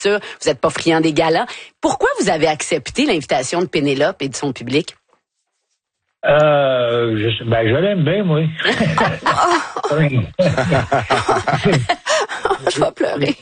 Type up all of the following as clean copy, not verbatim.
vous êtes pas friand des galas. Pourquoi vous avez accepté l'invitation de Pénélope et de son public? Je l'aime bien, moi. Je vais pleurer.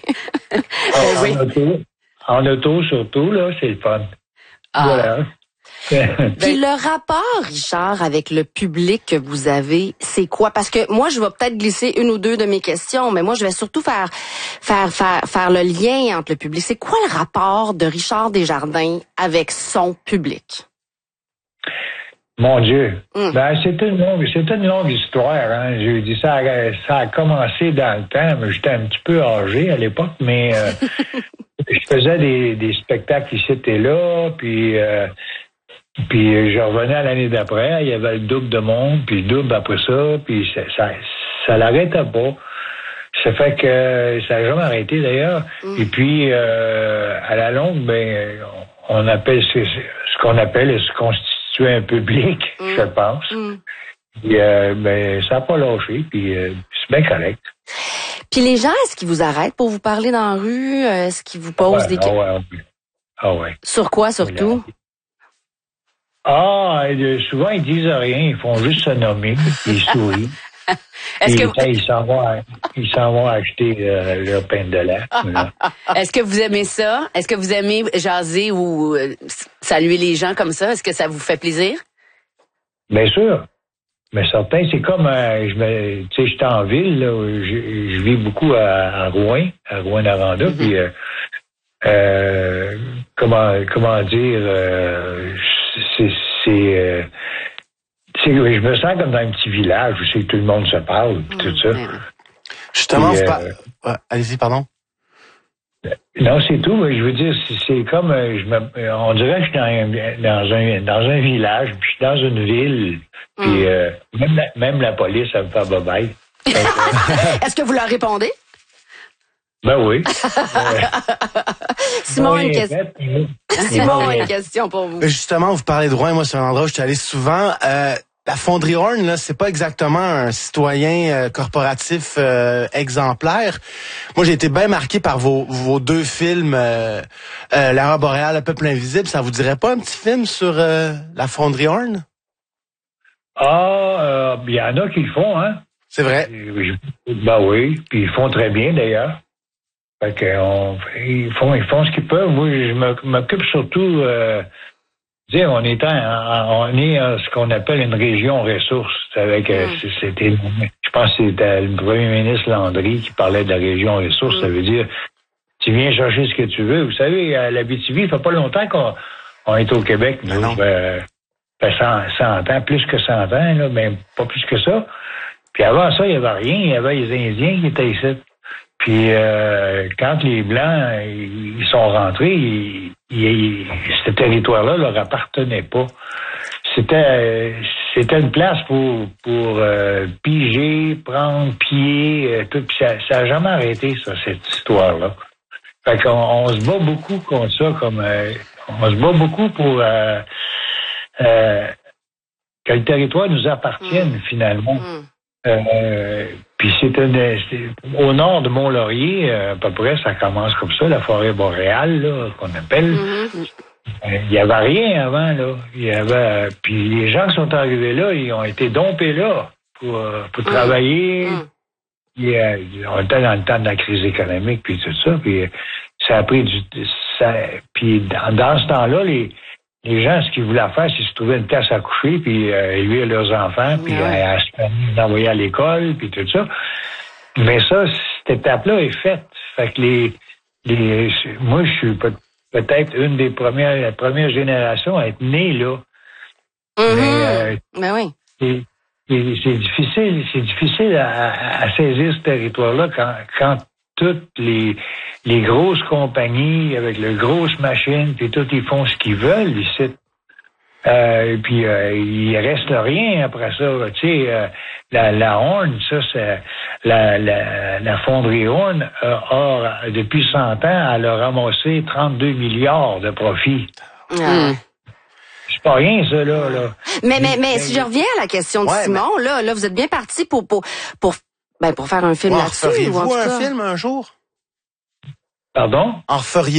En auto, surtout, là, c'est le fun. Voilà. Puis le rapport, Richard, avec le public que vous avez, c'est quoi? Parce que moi, je vais peut-être glisser une ou deux de mes questions, mais moi, je vais surtout faire le lien entre le public. C'est quoi le rapport de Richard Desjardins avec son public? Mon Dieu. C'est une longue histoire, hein. Je dis ça a commencé dans le temps, mais j'étais un petit peu âgé à l'époque, mais je faisais des spectacles ici et là, puis je revenais à l'année d'après, il y avait le double de monde, puis le double après ça, puis ça l'arrêtait pas. Ça fait que ça n'a jamais arrêté d'ailleurs. Et puis à la longue, on appelle ce qu'on appelle se constituer un public, je pense. Puis ça n'a pas lâché, puis c'est bien correct. Puis les gens, est-ce qu'ils vous arrêtent pour vous parler dans la rue? Est-ce qu'ils vous posent des questions? Ah ouais. Sur quoi, surtout? Souvent, ils disent rien. Ils font juste se nommer. Ils sourient. Ils s'en vont acheter leur pain de lait. Est-ce que vous aimez ça? Est-ce que vous aimez jaser ou saluer les gens comme ça? Est-ce que ça vous fait plaisir? Bien sûr. Mais certain, c'est comme, j'étais en ville, là, je vis beaucoup à Rouyn-Noranda, puis comment dire, je me sens comme dans un petit village où c'est que tout le monde se parle, puis tout ça. Justement, allez-y, pardon. Non, c'est tout. Je veux dire, c'est comme, on dirait que je suis dans un village, puis je suis dans une ville, puis même la police, ça me fait bye-bye. Est-ce que vous leur répondez? Ben oui. Simon a une question. Simon a une question pour vous. Justement, vous parlez de Rouen. Moi, c'est un endroit où je suis allé souvent. La Fonderie Horn, là, c'est pas exactement un citoyen corporatif exemplaire. Moi, j'ai été bien marqué par vos deux films, L'Aurore boréale, Le Peuple invisible. Ça vous dirait pas un petit film sur la Fonderie Horn? Il y en a qui le font, hein? C'est vrai. Ben oui, puis ils font très bien d'ailleurs. Fait que ils font ce qu'ils peuvent. Moi, je m'occupe surtout. On est ce qu'on appelle une région ressource. C'était, je pense que c'était le premier ministre Landry qui parlait de la région ressource. Ça veut dire, tu viens chercher ce que tu veux. Vous savez, à l'Abitibi, il fait pas longtemps qu'on est au Québec. Nous, fait 100 ans, plus que 100 ans, là, mais pas plus que ça. Puis avant ça, il y avait rien. Il y avait les Indiens qui étaient ici. Puis quand les Blancs ils sont rentrés, ce territoire-là leur appartenait pas. C'était une place pour piger, prendre, piller, tout. Puis ça a jamais arrêté, ça, cette histoire-là. Fait qu'on se bat beaucoup contre ça, on se bat beaucoup pour que le territoire nous appartienne finalement. Puis c'est au nord de Mont-Laurier, à peu près, ça commence comme ça, la forêt boréale, là, qu'on appelle. Il y avait rien avant, là. Puis les gens qui sont arrivés là, ils ont été dompés là pour travailler. On était dans le temps de la crise économique, puis tout ça. Puis ça a pris puis dans ce temps-là, les gens, ce qu'ils voulaient faire, c'est se trouver une place à coucher, puis élever leurs enfants, puis à se les envoyer à l'école, puis tout ça. Mais ça, cette étape-là est faite. Fait que moi, je suis peut-être une des la première génération à être née là. Mais oui. C'est difficile à saisir ce territoire-là quand toutes les grosses compagnies avec les grosses machines, puis tout, ils font ce qu'ils veulent ici. Puis il reste rien après ça. Tu sais, la Horn, ça, c'est la fonderie Horn depuis 100 ans, elle a ramassé 32 milliards de profits. C'est pas rien, ça, là. Mais si je reviens à la question de Simon, là, vous êtes bien parti pour faire un film là-dessus. Feriez-vous un film un jour? Pardon? En referiez